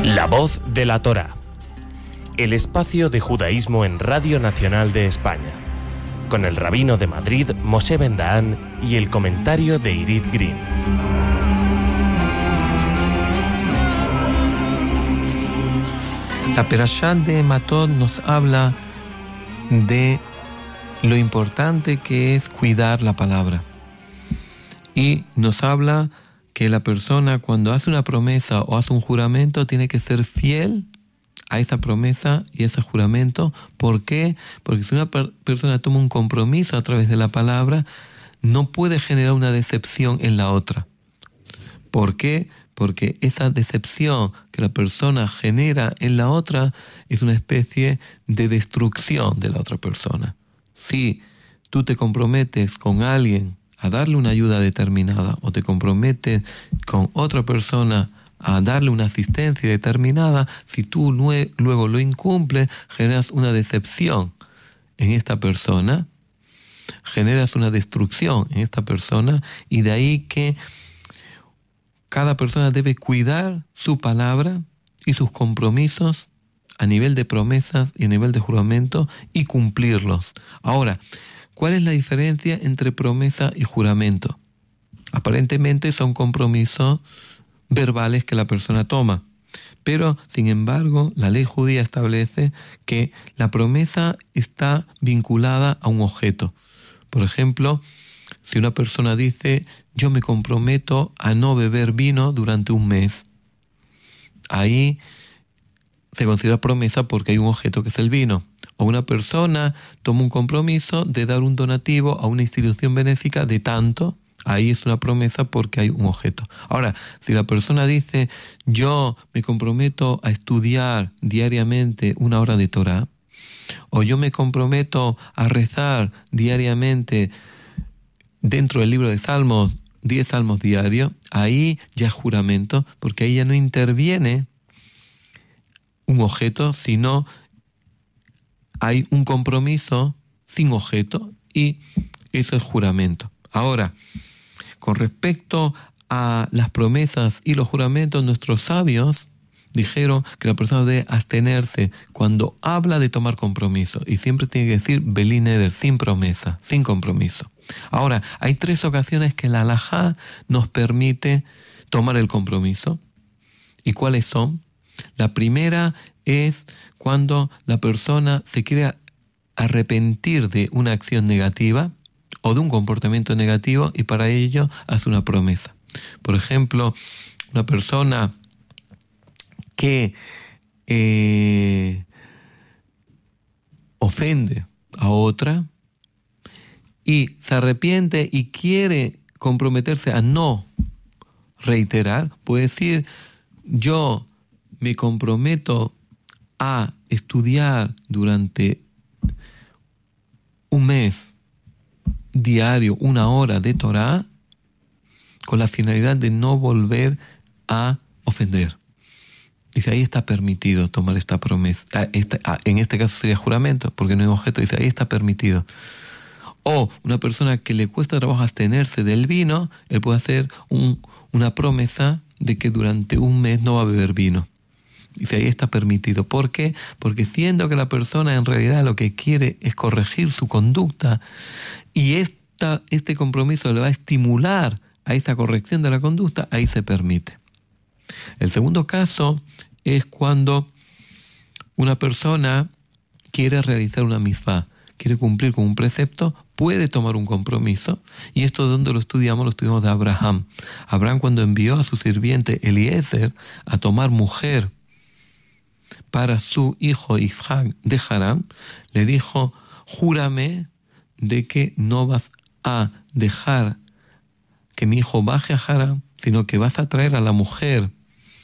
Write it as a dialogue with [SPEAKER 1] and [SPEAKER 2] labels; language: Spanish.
[SPEAKER 1] La voz de la Torá. El espacio de judaísmo en Radio Nacional de España. Con el rabino de Madrid, Moshe Ben Dahán, y el comentario de Irit Green.
[SPEAKER 2] La Perashá de Matot nos habla de lo importante que es cuidar la palabra. Y nos habla que la persona cuando hace una promesa o hace un juramento tiene que ser fiel a esa promesa y ese juramento. ¿Por qué? Porque si una persona toma un compromiso a través de la palabra, no puede generar una decepción en la otra. ¿Por qué? Porque esa decepción que la persona genera en la otra es una especie de destrucción de la otra persona. Si tú te comprometes con alguien a darle una ayuda determinada o te comprometes con otra persona a darle una asistencia determinada, si tú luego lo incumples, generas una decepción en esta persona, generas una destrucción en esta persona, y de ahí que cada persona debe cuidar su palabra y sus compromisos a nivel de promesas y a nivel de juramento y cumplirlos. Ahora, ¿cuál es la diferencia entre promesa y juramento? Aparentemente son compromisos verbales que la persona toma, pero sin embargo la ley judía establece que la promesa está vinculada a un objeto. Por ejemplo, si una persona dice, yo me comprometo a no beber vino durante un mes, ahí se considera promesa porque hay un objeto que es el vino. O una persona toma un compromiso de dar un donativo a una institución benéfica de tanto, ahí es una promesa porque hay un objeto. Ahora, si la persona dice, yo me comprometo a estudiar diariamente 1 hora de Torah, o yo me comprometo a rezar diariamente dentro del libro de Salmos, 10 salmos diarios, ahí ya es juramento, porque ahí ya no interviene un objeto, sino hay un compromiso sin objeto, y eso es juramento. Ahora, con respecto a las promesas y los juramentos, nuestros sabios dijeron que la persona debe abstenerse cuando habla de tomar compromiso, y siempre tiene que decir Beli neder, sin promesa, sin compromiso. Ahora, hay 3 ocasiones que la halajá nos permite tomar el compromiso. ¿Y cuáles son? La primera es cuando la persona se quiere arrepentir de una acción negativa o de un comportamiento negativo, y para ello hace una promesa. Por ejemplo, una persona que ofende a otra y se arrepiente y quiere comprometerse a no reiterar, puede decir, yo me comprometo a estudiar durante un mes diario 1 hora de Torah con la finalidad de no volver a ofender. Dice, ahí está permitido tomar esta promesa. En este caso sería juramento, porque no hay objeto. Dice, ahí está permitido. O una persona que le cuesta trabajo abstenerse del vino, él puede hacer una promesa de que durante un mes no va a beber vino. Dice, ahí está permitido. ¿Por qué? Porque siendo que la persona en realidad lo que quiere es corregir su conducta, y este compromiso le va a estimular a esa corrección de la conducta, ahí se permite. El segundo caso es cuando una persona quiere realizar una misvá, quiere cumplir con un precepto, puede tomar un compromiso. ¿Y esto de dónde lo estudiamos? Lo estudiamos de Abraham. Abraham, cuando envió a su sirviente Eliezer a tomar mujer para su hijo Isaac de Harán, le dijo, júrame de que no vas a dejar que mi hijo baje a Harán, sino que vas a traer a la mujer